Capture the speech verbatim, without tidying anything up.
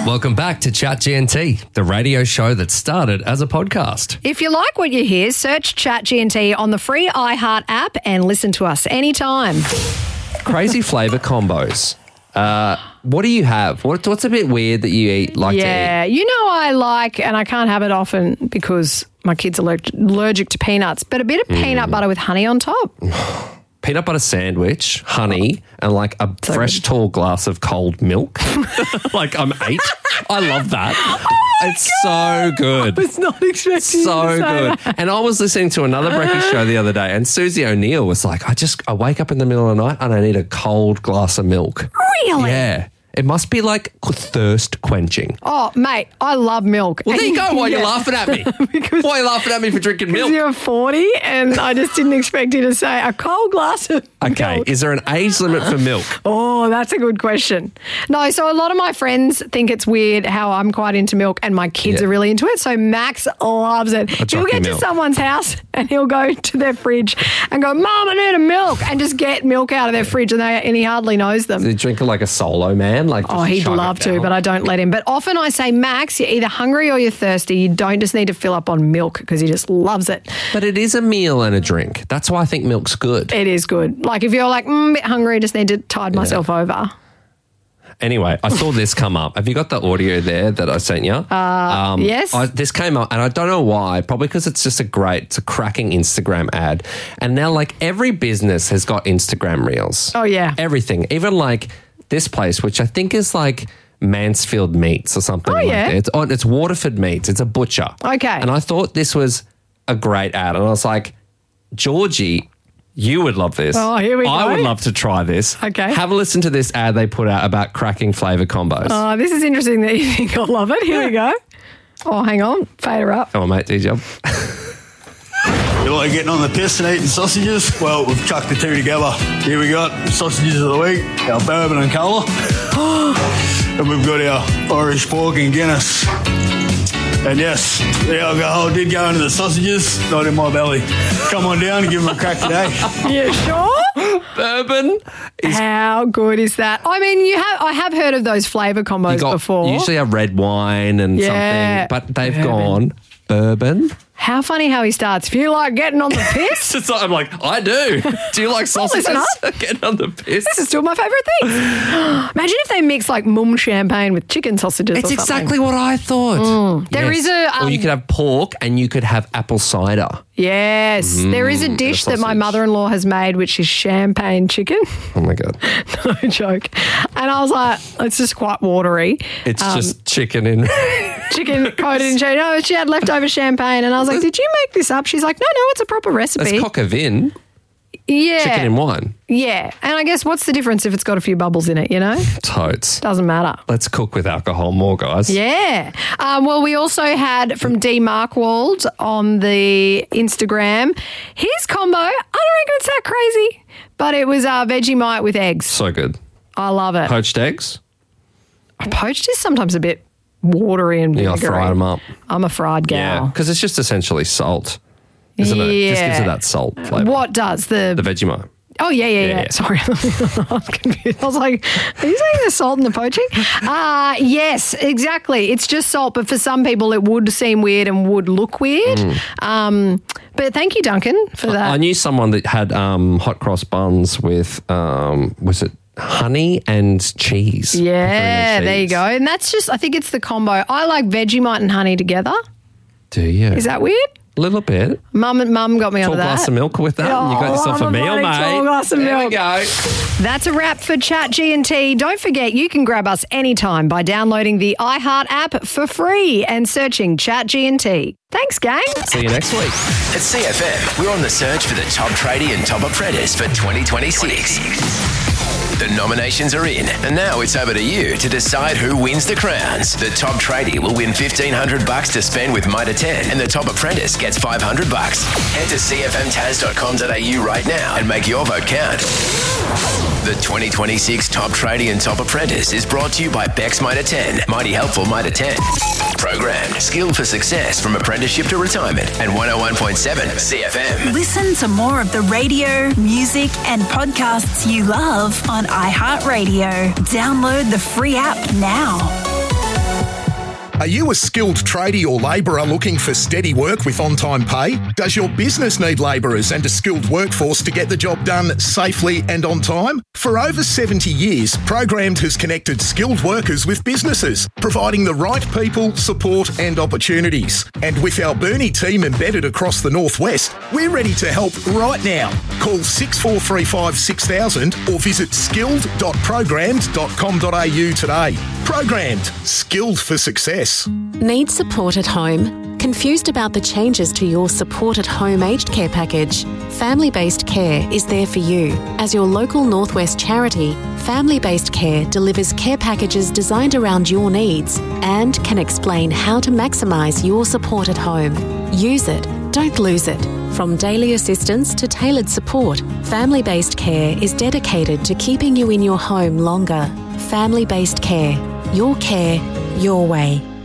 Welcome back to Chat G N T, the radio show that started as a podcast. If you like what you hear, search Chat G N T on the free iHeart app and listen to us anytime. Crazy flavour combos. Uh, what do you have? What, what's a bit weird that you eat? Like yeah, to eat? You know I like, and I can't have it often because my kid's allergic, allergic to peanuts, but a bit of mm. peanut butter with honey on top. Peanut butter sandwich, honey, and like a so fresh good. tall glass of cold milk. Like I'm eight. I love that. Oh it's God. so good. I was not expecting So you to say good. That. And I was listening to another breakfast show the other day, and Susie O'Neill was like, I just, I wake up in the middle of the night and I need a cold glass of milk. Really? Yeah. It must be like thirst quenching. Oh, mate, I love milk. Well, there you go. Why are yeah. you laughing at me? because, Why are you laughing at me for drinking milk? Because you're forty and I just didn't expect you to say a cold glass of okay, milk. Is there an age limit for milk? Oh, that's a good question. No, so a lot of my friends think it's weird how I'm quite into milk and my kids yeah. are really into it. So Max loves it. He'll get milk. to someone's house and he'll go to their fridge and go, Mom, I need a milk, and just get milk out of their fridge and, they, and he hardly knows them. Does he drink it like a solo man? Like oh, he'd love to, but I don't let him. But often I say, Max, you're either hungry or you're thirsty. You don't just need to fill up on milk because he just loves it. But it is a meal and a drink. That's why I think milk's good. It is good. Like if you're like, mm, a bit hungry, just need to tide yeah. myself over. Anyway, I saw this come up. Have you got the audio there that I sent you? Uh, um, yes. I, this came up, and I don't know why. Probably because it's just a great, it's a cracking Instagram ad. And now, like, every business has got Instagram reels. Oh, yeah. Everything. Even, like, this place, which I think is, like, Mansfield Meats or something oh, like yeah. that. It's, oh, it's Waterford Meats. It's a butcher. Okay. And I thought this was a great ad. And I was like, Georgie, you would love this. Oh, here we go. I would love to try this. Okay. Have a listen to this ad they put out about cracking flavour combos. Oh, this is interesting that you think I'll love it. Here we go. Oh, hang on. Fade her up. Come on, mate. Do your job. You like getting on the piss and eating sausages? Well, we've chucked the two together. Here we got sausages of the week, our bourbon and cola. And we've got our Irish pork and Guinness. And yes, the alcohol did go into the sausages, not in my belly. Come on down and give them a crack today. You sure? Bourbon. Is- How good is that? I mean, you have. I have heard of those flavour combos got, before. Usually a red wine and yeah. something, but they've bourbon. gone bourbon. How funny how he starts. If you like getting on the piss. It's like, I'm like, I do. Do you like sausages? Well, getting on the piss. This is still my favourite thing. Imagine if they mix like mum champagne with chicken sausages. It's or something. exactly what I thought. Mm. There yes. is a. Um, or you could have pork and you could have apple cider. Yes, mm, there is a dish that my mother-in-law has made, which is champagne chicken. Oh my God. No joke. And I was like, it's just quite watery. It's um, just chicken in. Chicken coated in champagne. No, she had leftover champagne. And I was like, did you make this up? She's like, no, no, it's a proper recipe. It's coq au vin. Yeah. Chicken in wine. Yeah. And I guess what's the difference if it's got a few bubbles in it, you know? Totes. Doesn't matter. Let's cook with alcohol more, guys. Yeah. Um, well, we also had from D. Markwald on the Instagram, his combo, I don't reckon it's that crazy, but it was uh, Vegemite with eggs. So good. I love it. Poached eggs? Poached is sometimes a bit watery and vinegary. You gotta fry them up. I'm a fried gal. Yeah, because it's just essentially salt. Isn't yeah. it? It just gives it that salt flavour. What does? The The Vegemite. Oh, yeah, yeah, yeah. Yeah, yeah. Sorry. I was confused. I was like, are you saying there's salt in the poaching? Uh, yes, exactly. It's just salt, but for some people it would seem weird and would look weird. Mm. Um, but thank you, Duncan, for that. I knew someone that had um, hot cross buns with, um, was it honey and cheese? Yeah, cheese. There you go. And that's just, I think it's the combo. I like Vegemite and honey together. Do you? Is that weird? A little bit. Mum and Mum got me Tall onto that. glass of milk with that. Oh, and you got yourself a meal, mate. Tall glass of there milk. we go. That's a wrap for Chat G N T. Don't forget, you can grab us anytime by downloading the iHeart app for free and searching Chat G N T. Thanks, gang. See you next week. At C F M, we're on the search for the top tradie and top apprentice for twenty twenty-six. The nominations are in, and now it's over to you to decide who wins the crowns. The top tradie will win fifteen hundred bucks to spend with Mitre ten, and the top apprentice gets five hundred bucks. Head to c f m taz dot com dot a u right now and make your vote count. The twenty twenty-six Top Tradie and Top Apprentice is brought to you by Bex Mitre ten, Mighty Helpful Mitre ten. Programmed, skilled for success from apprenticeship to retirement, and one oh one point seven C F M. Listen to more of the radio, music, and podcasts you love on iHeartRadio. Download the free app now. Are you a skilled tradie or labourer looking for steady work with on-time pay? Does your business need labourers and a skilled workforce to get the job done safely and on time? For over seventy years, Programmed has connected skilled workers with businesses, providing the right people, support and opportunities. And with our Burnie team embedded across the Northwest, we're ready to help right now. Call six four three five six thousand or visit skilled dot programmed dot com dot a u today. Programmed. Skilled for success. Need support at home? Confused about the changes to your Support at Home aged care package? Family Based Care is there for you. As your local Northwest charity, Family Based Care delivers care packages designed around your needs and can explain how to maximise your support at home. Use it, don't lose it. From daily assistance to tailored support, Family Based Care is dedicated to keeping you in your home longer. Family Based Care. Your care, your way.